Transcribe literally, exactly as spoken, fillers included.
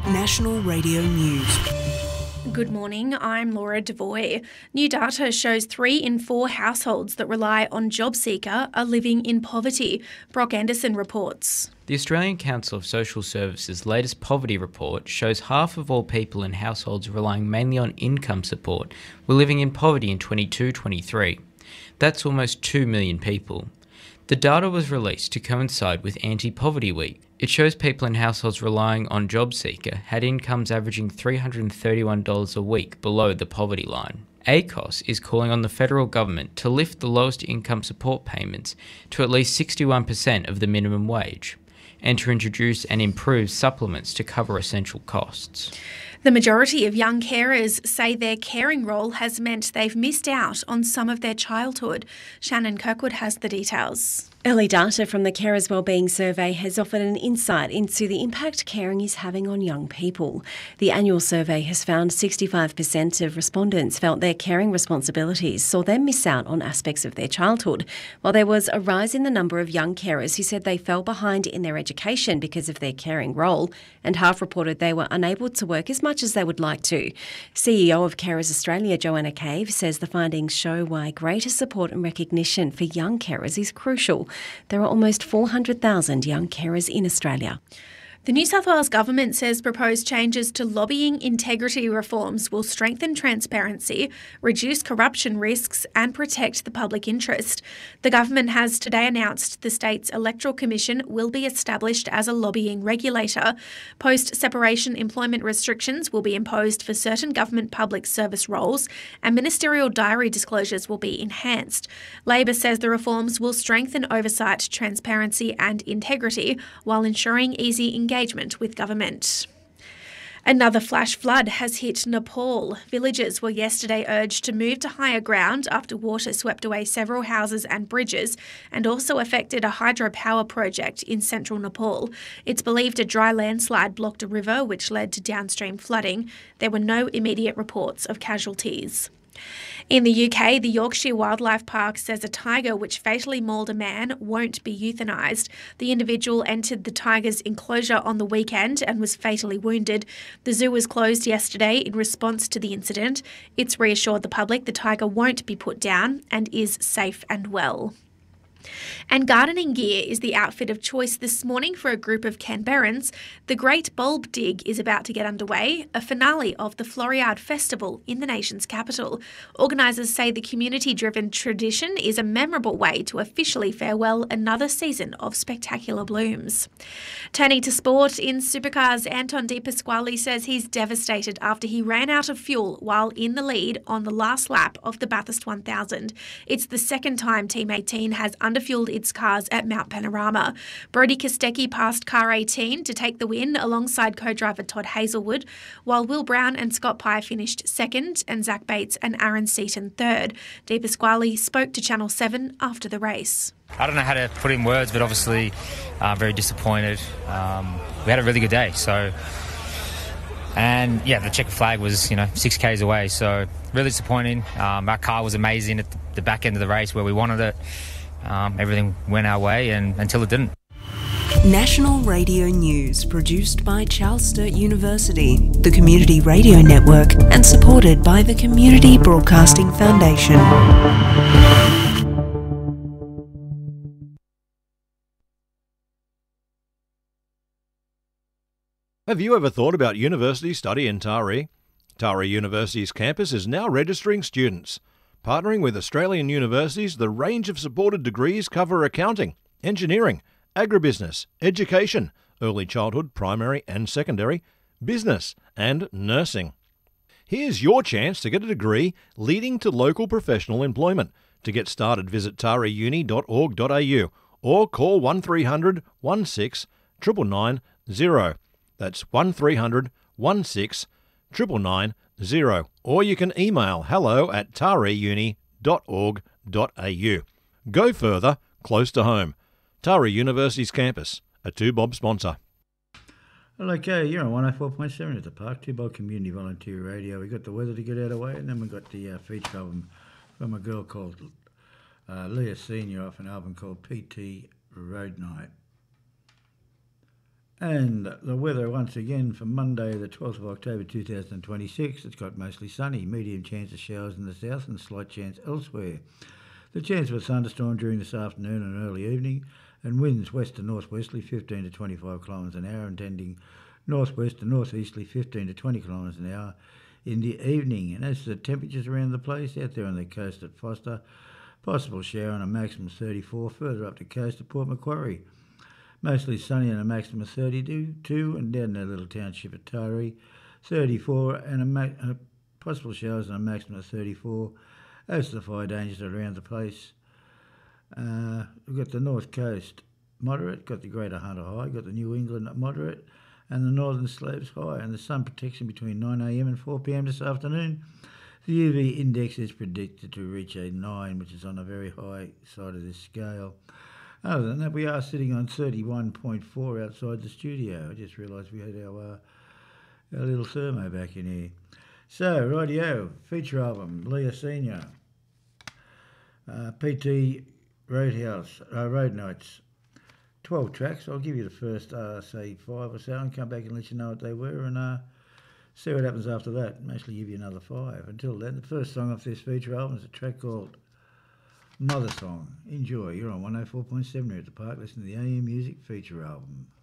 National Radio News. Good morning, I'm Laura Devoy. New data shows three in four households that rely on JobSeeker are living in poverty. Brock Anderson reports. The Australian Council of Social Services' latest poverty report shows half of all people in households relying mainly on income support were living in poverty in twenty-two twenty-three. That's almost two million people. The data was released to coincide with Anti-Poverty Week. It shows people in households relying on JobSeeker had incomes averaging three hundred thirty-one dollars a week below the poverty line. A C O S is calling on the federal government to lift the lowest income support payments to at least sixty-one percent of the minimum wage, and to introduce and improve supplements to cover essential costs. The majority of young carers say their caring role has meant they've missed out on some of their childhood. Shannon Kirkwood has the details. Early data from the Carers Wellbeing Survey has offered an insight into the impact caring is having on young people. The annual survey has found sixty-five percent of respondents felt their caring responsibilities saw them miss out on aspects of their childhood, while there was a rise in the number of young carers who said they fell behind in their education because of their caring role, and half reported they were unable to work as much as they would like to. C E O of Carers Australia, Joanna Cave, says the findings show why greater support and recognition for young carers is crucial. There are almost four hundred thousand young carers in Australia. The New South Wales Government says proposed changes to lobbying integrity reforms will strengthen transparency, reduce corruption risks and protect the public interest. The government has today announced the state's Electoral Commission will be established as a lobbying regulator. Post-separation employment restrictions will be imposed for certain government public service roles, and ministerial diary disclosures will be enhanced. Labor says the reforms will strengthen oversight, transparency and integrity while ensuring easy engagement engagement with government. Another flash flood has hit Nepal. Villagers were yesterday urged to move to higher ground after water swept away several houses and bridges and also affected a hydropower project in central Nepal. It's believed a dry landslide blocked a river which led to downstream flooding. There were no immediate reports of casualties. In the U K, the Yorkshire Wildlife Park says a tiger which fatally mauled a man won't be euthanised. The individual entered the tiger's enclosure on the weekend and was fatally wounded. The zoo was closed yesterday in response to the incident. It's reassured the public the tiger won't be put down and is safe and well. And gardening gear is the outfit of choice this morning for a group of Canberrans. The Great Bulb Dig is about to get underway, a finale of the Floriade Festival in the nation's capital. Organisers say the community-driven tradition is a memorable way to officially farewell another season of spectacular blooms. Turning to sport, in Supercars, Anton De Pasquale says he's devastated after he ran out of fuel while in the lead on the last lap of the Bathurst one thousand. It's the second time Team eighteen has underfueled its cars at Mount Panorama. Brodie Kostecki passed car eighteen to take the win alongside co-driver Todd Hazelwood, while Will Brown and Scott Pye finished second and Zach Bates and Aaron Seaton third. De Pasquale spoke to Channel seven after the race. I don't know how to put in words, but obviously uh, very disappointed. Um, we had a really good day, so... And, yeah, the checker flag was, you know, six kays away, so really disappointing. Um, our car was amazing at the back end of the race where we wanted it. Um, everything went our way and until it didn't. National Radio News, produced by Charles Sturt University, the Community Radio Network, and supported by the Community Broadcasting Foundation. Have you ever thought about university study in Taree? Taree University's campus is now registering students. Partnering with Australian universities, the range of supported degrees cover accounting, engineering, agribusiness, education, early childhood, primary and secondary, business and nursing. Here's your chance to get a degree leading to local professional employment. To get started, visit taree uni dot org dot a u or call one three hundred, sixteen nine nine nine zero. That's one three hundred, sixteen nine nine nine zero. Or you can email hello at taree uni dot org dot a u. Go further, close to home. Taree University's campus, a two bob sponsor. Well, okay, you're on one oh four point seven at the Park, two bob Community Volunteer Radio. We got the weather to get out of the way, and then we got the uh, feature album from a girl called uh, Leah Senior off an album called P T Road Night. And the weather once again for Monday the twelfth of October two thousand twenty-six, it's got mostly sunny, medium chance of showers in the south and slight chance elsewhere. The chance of a thunderstorm during this afternoon and early evening, and winds west to northwesterly fifteen to twenty-five kilometres an hour and tending northwest to northeasterly fifteen to twenty kilometres an hour in the evening. And as to the temperatures around the place, out there on the coast at Foster, possible shower and a maximum of thirty-four, further up the coast at Port Macquarie. Mostly sunny and a maximum of thirty-two, and down in that little township at Taree, thirty-four, and a, ma- and a possible showers and a maximum of thirty-four. As to the fire dangers around the place, uh, we've got the north coast moderate, got the Greater Hunter high, got the New England moderate, and the northern slopes high, and the sun protection between nine a m and four p m this afternoon. The U V index is predicted to reach a nine, which is on a very high side of this scale. Other than that, we are sitting on thirty-one point four outside the studio. I just realised we had our uh, our little thermo back in here. So, rightio, feature album, Leah Senior, uh, P T Roadhouse, uh, Road Nights, twelve tracks. I'll give you the first, uh, say, five or so, and come back and let you know what they were, and uh, see what happens after that. Mostly give you another five. Until then, the first song off this feature album is a track called Mother Song. Enjoy. You're on one oh four point seven here at the Park. Listen to the A M Music feature album.